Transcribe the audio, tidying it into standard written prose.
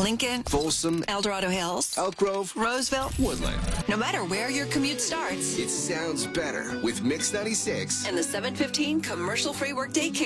Lincoln, Folsom, El Dorado Hills, Elk Grove, Roseville, Woodland. no matter where your commute starts. It sounds better with Mix 96. And the 715 commercial-free workday